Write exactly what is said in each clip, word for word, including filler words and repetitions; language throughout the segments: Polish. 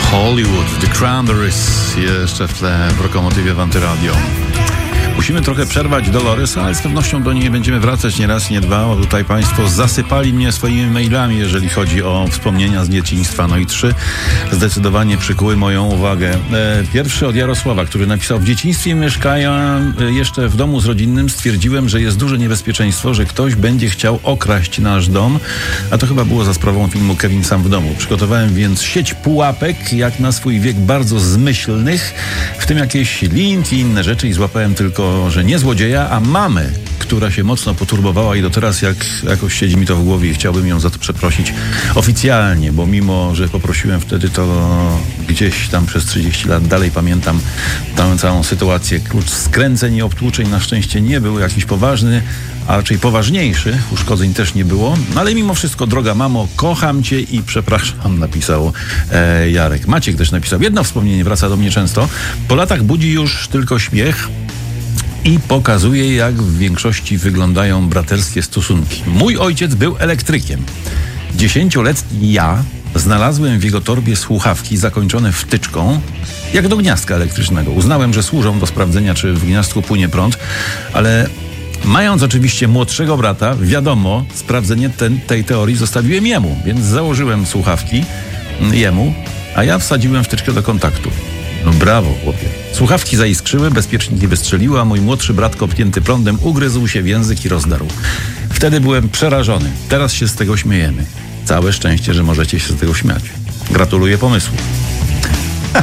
Hollywood, The Cranberries jeszcze w tle w Lokomotywie w Antyradio. Musimy trochę przerwać Dolores, ale z pewnością do niej będziemy wracać nie raz, nie dwa, bo tutaj państwo zasypali mnie swoimi mailami, jeżeli chodzi o wspomnienia z dzieciństwa. No i trzy zdecydowanie przykuły moją uwagę. E, pierwszy od Jarosława, który napisał: w dzieciństwie mieszkania jeszcze w domu z rodzinnym stwierdziłem, że jest duże niebezpieczeństwo, że ktoś będzie chciał okraść nasz dom, a to chyba było za sprawą filmu Kevin sam w domu. Przygotowałem więc sieć pułapek, jak na swój wiek bardzo zmyślnych, w tym jakieś linki i inne rzeczy, i złapałem tylko, że nie złodzieja, a mamę, która się mocno poturbowała i do teraz jak jakoś siedzi mi to w głowie i chciałbym ją za to przeprosić oficjalnie, bo mimo, że poprosiłem wtedy, to gdzieś tam przez trzydzieści lat dalej pamiętam tę całą sytuację. Klucz skręceń i obtłuczeń na szczęście nie był jakiś poważny, a raczej poważniejszy, uszkodzeń też nie było, no ale mimo wszystko, droga mamo, kocham cię i przepraszam, napisał e, Jarek. Maciek też napisał: jedno wspomnienie wraca do mnie często, po latach budzi już tylko śmiech i pokazuje, jak w większości wyglądają braterskie stosunki. Mój ojciec był elektrykiem. Dziesięcioletni ja znalazłem w jego torbie słuchawki zakończone wtyczką, jak do gniazdka elektrycznego. Uznałem, że służą do sprawdzenia, czy w gniazdku płynie prąd, ale mając oczywiście młodszego brata, wiadomo, sprawdzenie ten, tej teorii zostawiłem jemu, więc założyłem słuchawki jemu, a ja wsadziłem wtyczkę do kontaktu. No brawo, chłopie. Słuchawki zaiskrzyły, bezpieczniki wystrzeliły, a mój młodszy brat, kopnięty prądem, ugryzł się w język i rozdarł. Wtedy byłem przerażony. Teraz się z tego śmiejemy. Całe szczęście, że możecie się z tego śmiać. Gratuluję pomysłu. Ha.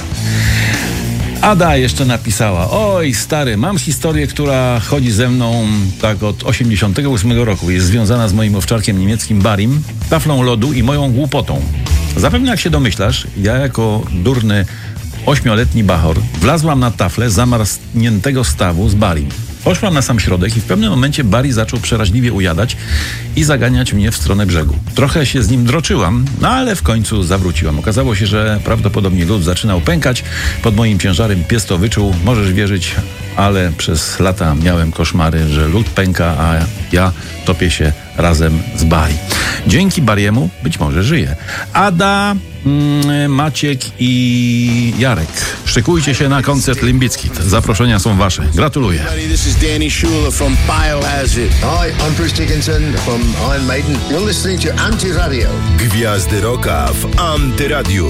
Ada jeszcze napisała: oj stary, mam historię, która chodzi ze mną tak od osiemdziesiątego ósmego roku. Jest związana z moim owczarkiem niemieckim Barim, taflą lodu i moją głupotą. Zapewne, jak się domyślasz, ja jako durny ośmioletni bachor wlazłam na taflę zamarzniętego stawu z Barim. Poszłam na sam środek i w pewnym momencie Bari zaczął przeraźliwie ujadać i zaganiać mnie w stronę brzegu. Trochę się z nim droczyłam, no ale w końcu zawróciłam. Okazało się, że prawdopodobnie lód zaczynał pękać. Pod moim ciężarem pies to wyczuł. Możesz wierzyć, ale przez lata miałem koszmary, że lód pęka, a ja topię się razem z Bari. Dzięki Bariemu być może żyję. Ada, mm, Maciek i Jarek, szykujcie się na koncert Limp Bizkit. Zaproszenia są wasze. Gratuluję. This is Danny Schuler from Biohazard. Hi, I'm Bruce Dickinson from Iron Maiden. You're listening to Antyradio. Gwiazdy Rocka w Antyradiu.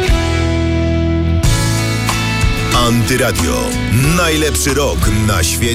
Antyradio. Najlepszy rock na świecie.